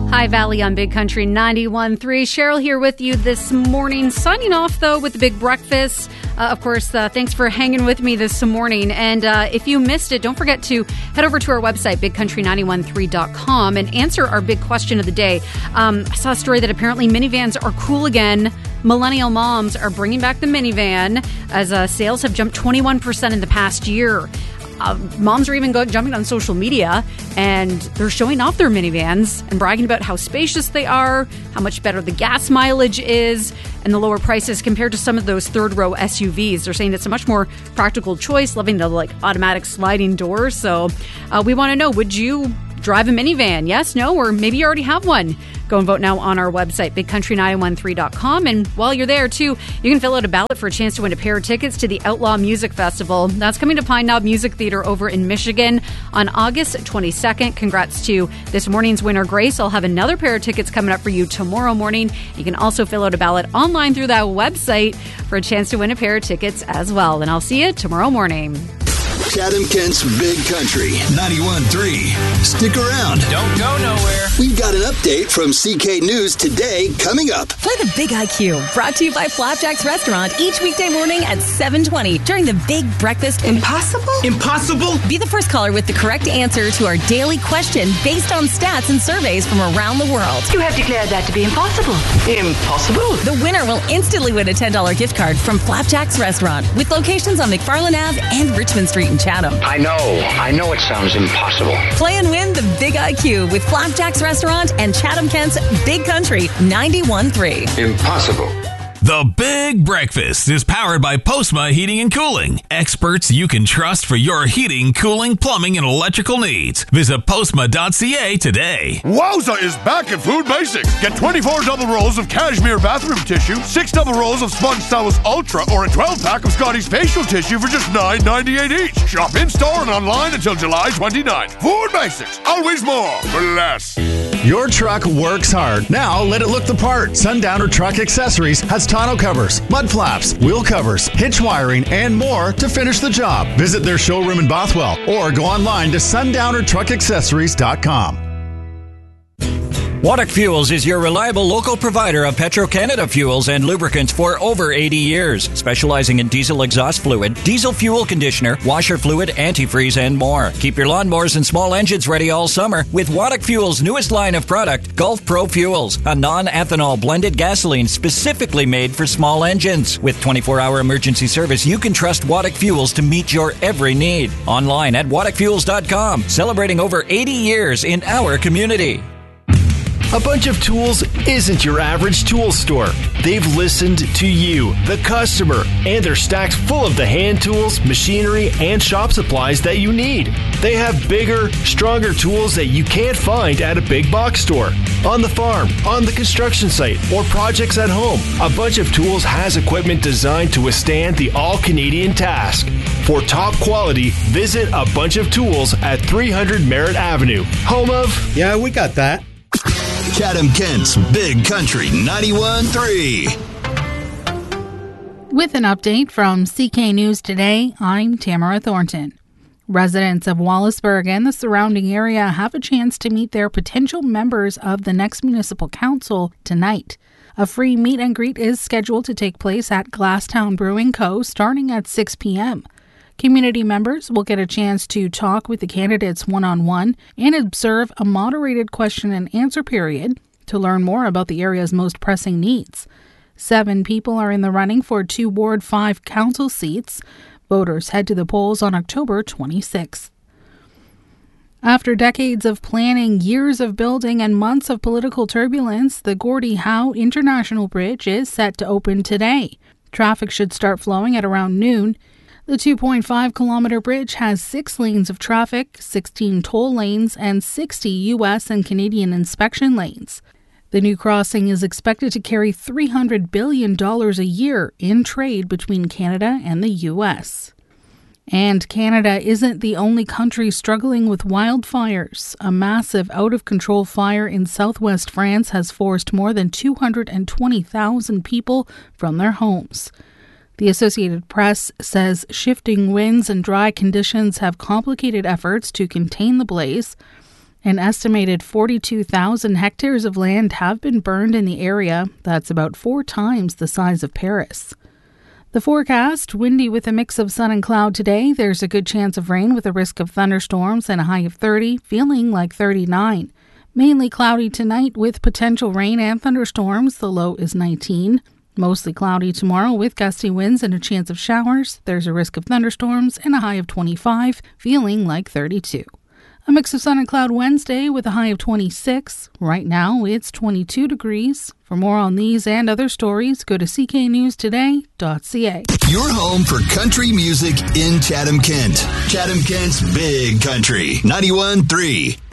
High Valley on Big Country 91.3. Cheryl here with you this morning. Signing off, though, with the big breakfast. Of course, thanks for hanging with me this morning. And if you missed it, don't forget to head over to our website, bigcountry913.com, and answer our big question of the day. I saw a story that apparently minivans are cool again. Millennial moms are bringing back the minivan as sales have jumped 21% in the past year. Moms are even jumping on social media, and they're showing off their minivans and bragging about how spacious they are, how much better the gas mileage is, and the lower prices compared to some of those third-row SUVs. They're saying it's a much more practical choice, loving the automatic sliding doors. So we want to know, would you drive a minivan? Yes, no, or maybe you already have one. Go and vote now on our website, bigcountry913.com. And while you're there, too, you can fill out a ballot for a chance to win a pair of tickets to the Outlaw Music Festival. That's coming to Pine Knob Music Theater over in Michigan on August 22nd. Congrats to this morning's winner, Grace. I'll have another pair of tickets coming up for you tomorrow morning. You can also fill out a ballot online through that website for a chance to win a pair of tickets as well. And I'll see you tomorrow morning. Chatham Kent's Big Country 91.3. Stick around. Don't go nowhere. We've got an update from CK News today coming up. Play the Big IQ, brought to you by Flapjack's Restaurant each weekday morning at 7:20 during the Big Breakfast. Impossible? Impossible? Be the first caller with the correct answer to our daily question based on stats and surveys from around the world. You have declared that to be impossible. Impossible? The winner will instantly win a $10 gift card from Flapjack's Restaurant with locations on McFarland Ave and Richmond Street in Chatham. I know it sounds impossible. Play and win the Big IQ with Flapjack's Restaurant and Chatham Kent's Big Country 91.3. Impossible. The Big Breakfast is powered by Postma Heating and Cooling. Experts you can trust for your heating, cooling, plumbing, and electrical needs. Visit postma.ca today. Wowza is back at Food Basics. Get 24 double rolls of cashmere bathroom tissue, 6 double rolls of Sponge Towels Ultra, or a 12-pack of Scotty's facial tissue for just $9.98 each. Shop in-store and online until July 29th. Food Basics. Always more for less. Your truck works hard. Now let it look the part. Sundowner Truck Accessories has tonneau covers, mud flaps, wheel covers, hitch wiring, and more to finish the job. Visit their showroom in Bothwell or go online to sundownertruckaccessories.com. Waddock Fuels is your reliable local provider of Petro-Canada fuels and lubricants for over 80 years, specializing in diesel exhaust fluid, diesel fuel conditioner, washer fluid, antifreeze, and more. Keep your lawnmowers and small engines ready all summer with Waddock Fuels' newest line of product, Gulf Pro Fuels, a non-ethanol blended gasoline specifically made for small engines. With 24-hour emergency service, you can trust Waddock Fuels to meet your every need. Online at waddockfuels.com, celebrating over 80 years in our community. A Bunch of Tools isn't your average tool store. They've listened to you, the customer, and they're stacked full of the hand tools, machinery, and shop supplies that you need. They have bigger, stronger tools that you can't find at a big box store. On the farm, on the construction site, or projects at home, A Bunch of Tools has equipment designed to withstand the all-Canadian task. For top quality, visit A Bunch of Tools at 300 Merritt Avenue. Home of... Yeah, we got that. Chatham Kent's Big Country 91.3. With an update from CK News Today, I'm Tamara Thornton. Residents of Wallaceburg and the surrounding area have a chance to meet their potential members of the next municipal council tonight. A free meet and greet is scheduled to take place at Glasstown Brewing Co. starting at 6 p.m. Community members will get a chance to talk with the candidates one-on-one and observe a moderated question and answer period to learn more about the area's most pressing needs. 7 people are in the running for 2 Ward 5 council seats. Voters head to the polls on October 26th. After decades of planning, years of building, and months of political turbulence, the Gordie Howe International Bridge is set to open today. Traffic should start flowing at around noon. The 2.5-kilometer bridge has 6 lanes of traffic, 16 toll lanes, and 60 U.S. and Canadian inspection lanes. The new crossing is expected to carry $300 billion a year in trade between Canada and the U.S. And Canada isn't the only country struggling with wildfires. A massive out-of-control fire in southwest France has forced more than 220,000 people from their homes. The Associated Press says shifting winds and dry conditions have complicated efforts to contain the blaze. An estimated 42,000 hectares of land have been burned in the area. That's about 4 times the size of Paris. The forecast, windy with a mix of sun and cloud today. There's a good chance of rain with a risk of thunderstorms and a high of 30, feeling like 39. Mainly cloudy tonight with potential rain and thunderstorms. The low is 19. Mostly cloudy tomorrow with gusty winds and a chance of showers. There's a risk of thunderstorms and a high of 25, feeling like 32. A mix of sun and cloud Wednesday with a high of 26. Right now, it's 22 degrees. For more on these and other stories, go to cknewstoday.ca. Your home for country music in Chatham-Kent. Chatham-Kent's Big Country 91.3.